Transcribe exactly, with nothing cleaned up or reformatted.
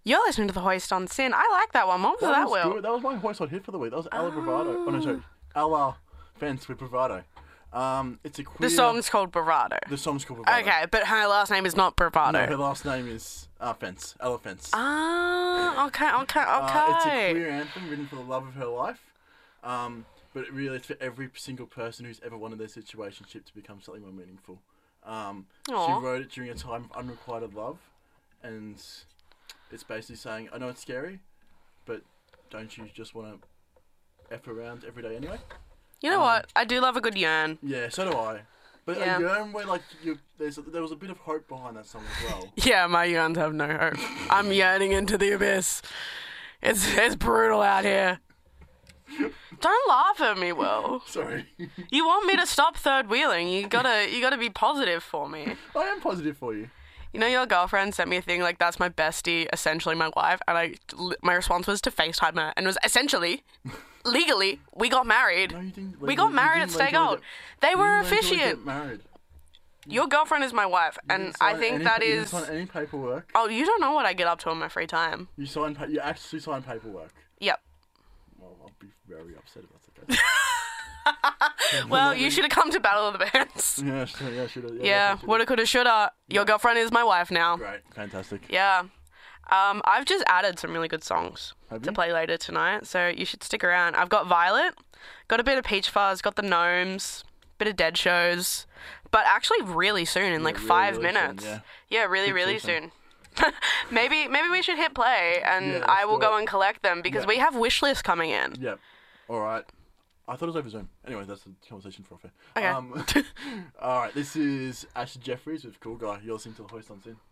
You're listening to the Hoist on Sin. I like that one. What was that, that was Will? good. That was my Hoist on hit for the week. That was Ella Bravado. Oh no, sorry, Ella Fence with Bravado. Um, it's a queer... The song's called Bravado. The song's called Bravado. Okay, but her last name is not Bravado. No, her last name is uh, Fence. Ella Fence. Ah, okay, okay, okay. Uh, it's a queer anthem written for the love of her life. Um, but it really, it's for every single person who's ever wanted their situationship to become something more meaningful. Um, she wrote it during a time of unrequited love, and it's basically saying, I know it's scary, but don't you just want to F around every day anyway? You know um, what? I do love a good yearn. Yeah, so do I. But yeah. a yearn where, like, you, there's a, there was a bit of hope behind that song as well. Yeah, my yearns have no hope. I'm yearning into the abyss. It's it's brutal out here. Don't laugh at me, Will. Sorry. You want me to stop third wheeling? You gotta you gotta be positive for me. I am positive for you. You know, your girlfriend sent me a thing like, that's my bestie, essentially my wife, and I my response was to FaceTime her, and it was essentially, legally, we got married. No, you didn't. We got married at Stay Gold. They were officiant. Married. Your girlfriend is my wife, and I think any, that you is. You didn't sign any paperwork. Oh, you don't know what I get up to in my free time. You signed. You actually signed paperwork. Yep. Well, I'll be very upset if that's okay. Well, you should have come to Battle of the Bands. Yeah, should, yeah, should have. Yeah, yeah woulda, coulda, shoulda. Your girlfriend is my wife now. Great, fantastic. Yeah. Um, I've just added some really good songs have to you? play later tonight, so you should stick around. I've got Violet, got a bit of Peach Fuzz, got the Gnomes, bit of Dead Shows, but actually really soon, in yeah, like really, five really minutes. Soon, yeah. yeah, really, Keep really soon. soon. maybe maybe we should hit play, and yeah, I will go it. and collect them, because yeah. we have wish lists coming in. Yep. All right. I thought it was over Zoom. Anyway, that's a conversation for a fair. Okay. Um, all right, this is Asher Jeffries with Cool Guy. You're listening to The Hoist on Sin.